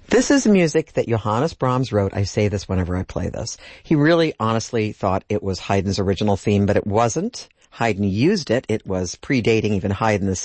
This is music that Johannes Brahms wrote. I say this whenever I play this. He really honestly thought it was Haydn's original theme, but it wasn't. Haydn used it. It was predating even Haydn, the